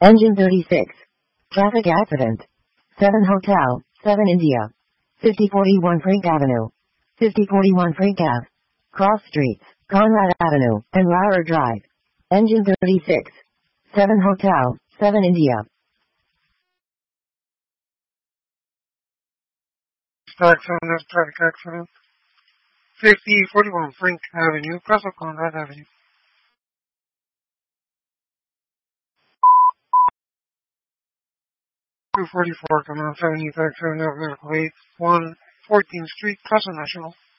Engine 36. Traffic accident. 7 Hotel, 7 India. 5041 Frank Avenue. 5041 Frank Ave. Cross Streets, Conrad Avenue, and Lauer Drive. Engine 36. 7 Hotel, 7 India. Start from the traffic accident. 5041 Frank Avenue, cross of Conrad Avenue. Two 44 Command 70 Vehicle 8, 114th Street, Casa National.